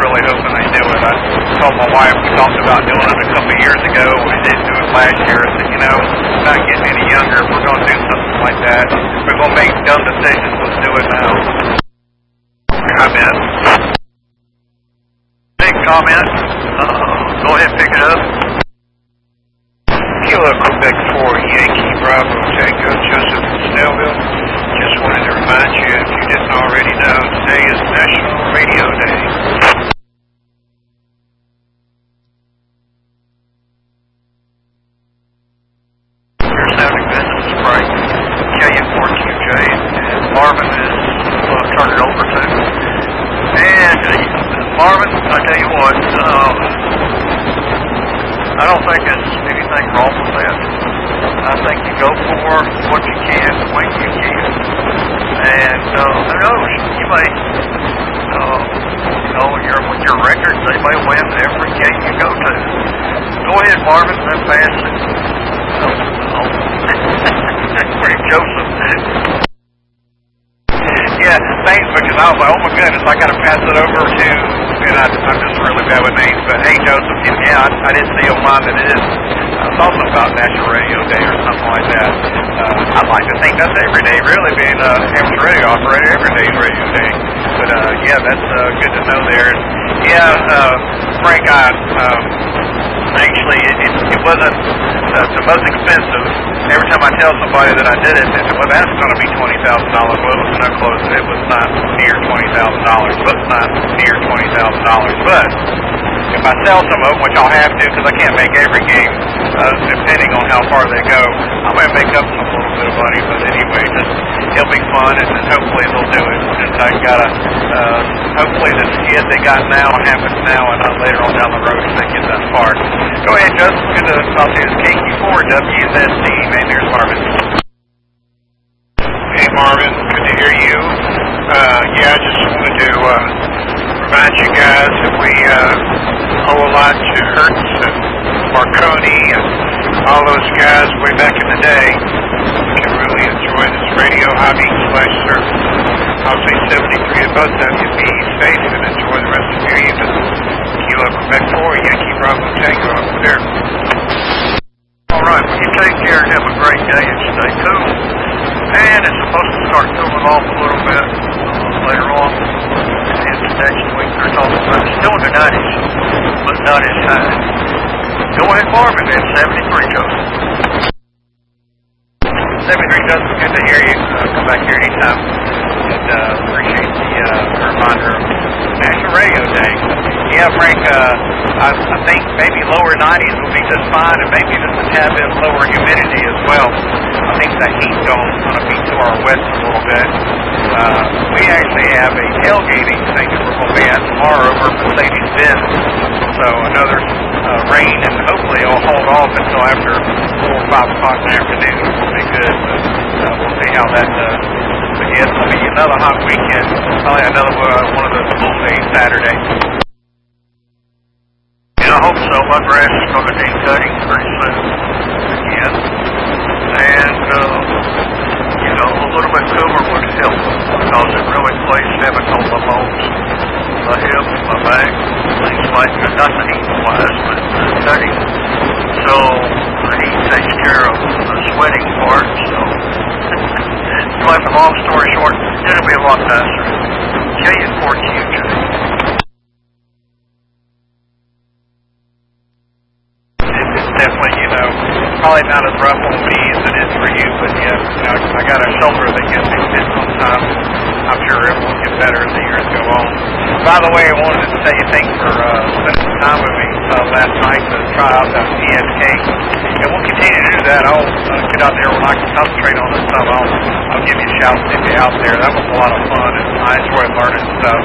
really hoping they do it. I told my wife we talked about doing it a couple of years ago. We didn't do it last year. I said, we're not getting any younger. If we're going to do something like that, if we're going to make dumb decisions, let's do it now. Comment. Big comment. Go ahead and pick it up. Kilo Quebec 4 Yankee Bravo Tango Joseph in Snellville. Just wanted to remind you, if you didn't already know, today is National Radio Day. Your sounding business is Frank, KM4QJ, and Marvin is turn it over to. And Marvin, I tell you what, I don't think there's anything wrong with that. I think you go for what you can when you can. And who knows, you may, with your records, they may win every game you go to. Go ahead, Marvin, then pass it. Pretty Joseph. Yeah, thanks, because I was like, oh my goodness, I got to pass it over to, and I'm just really bad with names, but hey, Joseph, yeah, I didn't see on mine that it is something about National Radio Day or something like that. I'd like to think that's every day, really, being an amateur radio operator, every day is Radio Day. But yeah, that's good to know there. And yeah, Frank, actually, it wasn't the most expensive. Every time I tell somebody that I did it, they say, well, that's going to be $20,000. Well, it was no close. It was not near $20,000. But not near $20,000. But if I sell some of them, which I'll have to because I can't make every game, depending on how far they go, I might make up some little bit of money. But anyway, it'll be fun, and hopefully they'll do it. Just I gotta, hopefully the skid they got now happens now and not later on down the road if they get that far. Go ahead, Justin. Good to talk to you. It's KQ4WZC. And there's Marvin. Hey, Marvin. Good to hear you. Yeah, I just wanted to remind you guys that we owe a lot to Hertz and Marconi and all those guys way back in the day. You can really enjoy this radio hobby/service. I'll say 73 to both of you. Be safe and enjoy the rest of your evening. Kilo Quebec 4 Yankee Bravo Tango over there. All right, well, you take care and have a great day and stay cool. And it's supposed to start cooling off a little bit later on. And next week they're talking about it's still in the 90s, but not as high. Go ahead, Marvin, at 73, Joseph. 73, Joseph, good to hear you. Come back here anytime. And appreciate the reminder of National Radio Day. Yeah, Frank, I think maybe lower 90s will be just fine, and maybe just a tad bit lower humidity as well. I think that heat dome is going to be to our west a little bit. We actually have a tailgating thing that we're going to be at tomorrow over at Mercedes-Benz. So I know there's rain, and hopefully it'll hold off until after 4 or 5 o'clock in the afternoon, which will be good. But we'll see how that does. But yeah, it's going to be another hot weekend. Probably another one of those full days Saturday. And I hope so. My grass is going to need cutting pretty soon again. And, a little bit cooler would help because it really plays havoc on my bones, my hips, my back, things like that. Not the heat-wise, but the cutting. So the heat takes care of the sweating part. So to make a long story short, it'll be a lot nicer. KN4QJ. Definitely, probably not as rough on me as it is for you, but yeah, I got a shoulder that gets hit sometimes. I'm sure it will get better as the years go on. By the way, I wanted to say thanks for spending some time with me last night to try out the PSK. And we'll continue to do that. I'll get out there when I can concentrate on this stuff. I'll give you a shout if you're out there. That was a lot of fun, and I enjoyed learning stuff.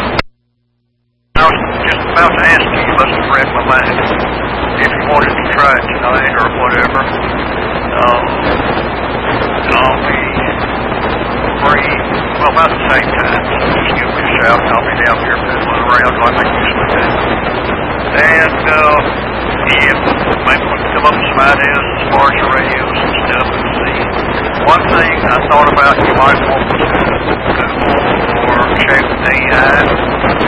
I was just about to ask you, you must have read my mind, if you wanted to try it tonight or whatever. I'll be free, well, about the same time. So just give me a shout, and I'll be down here fiddling around like I usually do. And, yeah, maybe we can come up with some ideas as far as your radios and stuff and see. One thing I thought about you might want to Google or check the